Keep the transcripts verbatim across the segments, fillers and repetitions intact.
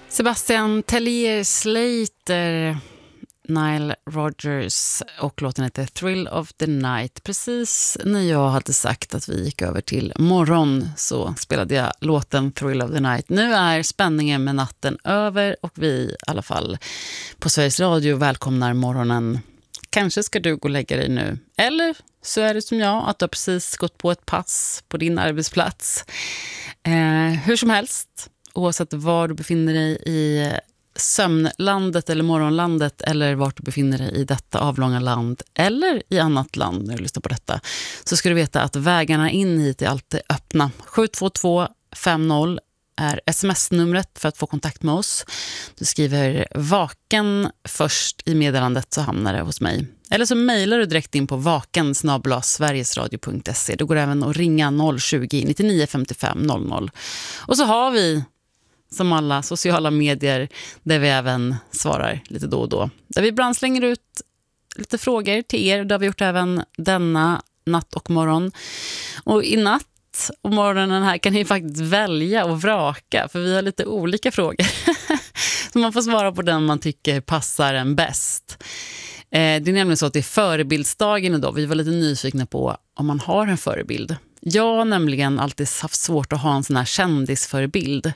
Sebastian Tellier, Slater, Nile Rodgers och låten heter Thrill of the Night. Precis när jag hade sagt att vi gick över till morgon så spelade jag låten Thrill of the Night. Nu är spänningen med natten över och vi i alla fall på Sveriges Radio välkomnar morgonen. Kanske ska du gå och lägga dig nu. Eller så är det som jag, att du har precis gått på ett pass på din arbetsplats. Eh, hur som helst, oavsett var du befinner dig i sömnlandet eller morgonlandet eller vart du befinner dig i detta avlånga land eller i annat land när du lyssnar på detta, så ska du veta att vägarna in hit är alltid öppna. sju två två fem noll är sms-numret för att få kontakt med oss. Du skriver vaken först i meddelandet så hamnar det hos mig. Eller så mejlar du direkt in på vaken snabel-a sverigesradio punkt se. Det går även att ringa noll tjugo nittionio femtiofem noll noll. Och så har vi som alla sociala medier där vi även svarar lite då och då. Där vi ibland slänger ut lite frågor till er. Det har vi gjort även denna natt och morgon. Och i natt och morgonen här kan ni faktiskt välja och vraka. För vi har lite olika frågor. Så man får svara på den man tycker passar en bäst. Det är nämligen så att det är förebildsdagen idag. Vi var lite nyfikna på om man har en förebild. Jag har nämligen alltid haft svårt att ha en sån här kändisförebild.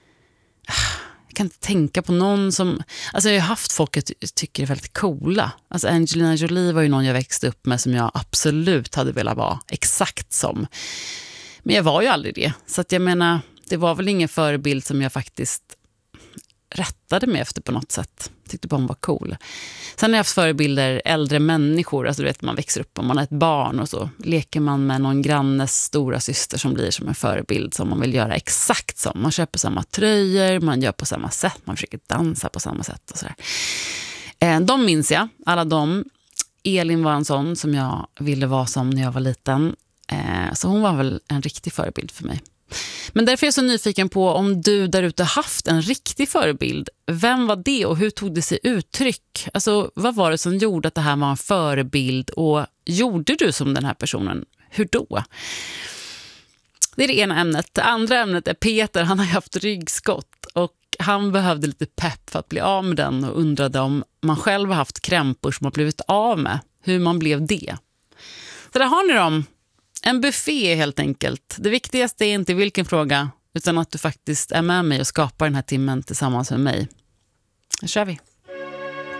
Jag kan inte tänka på någon som... Alltså jag har haft folk jag tycker är väldigt coola. Alltså Angelina Jolie var ju någon jag växte upp med som jag absolut hade velat vara exakt som. Men jag var ju aldrig det. Så att jag menar, det var väl ingen förebild som jag faktiskt rättade mig efter på något sätt. Tyckte bara hon var cool. Sen har jag haft förebilder, äldre människor. Alltså du vet, man växer upp och man är ett barn och så leker man med någon grannes stora syster som blir som en förebild som man vill göra exakt som. Man köper samma tröjor, man gör på samma sätt, man försöker dansa på samma sätt och sådär. De minns jag, alla de. Elin var en sån som jag ville vara som när jag var liten. Så hon var väl en riktig förebild för mig. Men därför är jag så nyfiken på om du där ute haft en riktig förebild. Vem var det och hur tog det sig uttryck? Alltså, vad var det som gjorde att det här var en förebild och gjorde du som den här personen? Hur då? Det är det ena ämnet. Det andra ämnet är Peter. Han har haft ryggskott och han behövde lite pepp för att bli av med den och undrade om man själv har haft krämpor som har blivit av med. Hur man blev det. Så där har ni dem. En buffé helt enkelt. Det viktigaste är inte vilken fråga utan att du faktiskt är med mig och skapar den här timmen tillsammans med mig. Nu kör vi.